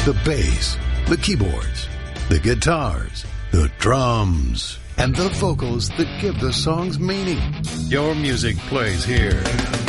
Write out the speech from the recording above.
the bass, the keyboards, the guitars, the drums, and the vocals that give the songs meaning. Your music plays here.